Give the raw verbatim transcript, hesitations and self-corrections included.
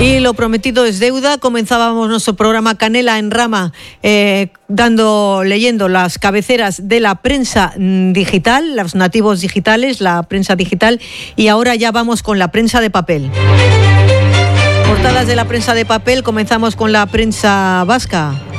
Y lo prometido es deuda. Comenzábamos nuestro programa Canela en Rama eh, dando, leyendo las cabeceras de la prensa digital, los nativos digitales, la prensa digital, y ahora ya vamos con la prensa de papel. Portadas de la prensa de papel, comenzamos con la prensa vasca.